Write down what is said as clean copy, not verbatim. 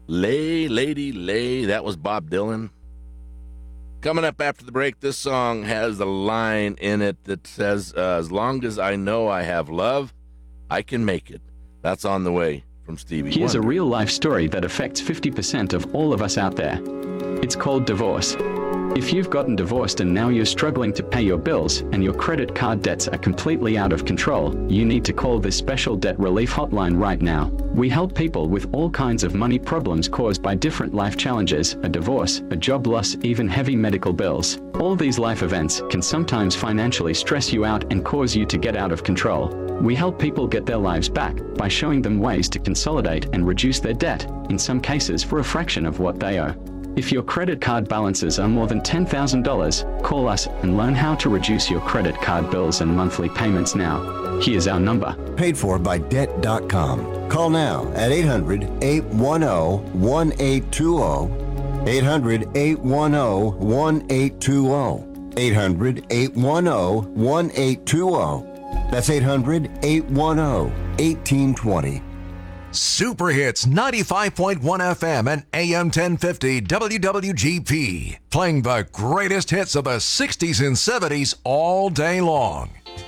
Lay, Lady, Lay. That was Bob Dylan. Coming up after the break, this song has a line in it that says, as long as I know I have love, I can make it. That's on the way from Stevie Here's Wonder. a real-life story that affects 50% of all of us out there. It's called divorce. If you've gotten divorced and now you're struggling to pay your bills and your credit card debts are completely out of control, you need to call this special debt relief hotline right now. We help people with all kinds of money problems caused by different life challenges, a divorce, a job loss, even heavy medical bills. All these life events can sometimes financially stress you out and cause you to get out of control. We help people get their lives back by showing them ways to consolidate and reduce their debt, in some cases for a fraction of what they owe. If your credit card balances are more than $10,000, call us and learn how to reduce your credit card bills and monthly payments now. Here's our number. Paid for by Debt.com. Call now at 800-810-1820. 800-810-1820. 800-810-1820. That's 800-810-1820. Super Hits 95.1 FM and AM 1050 WWGP. Playing the greatest hits of the 60s and 70s all day long.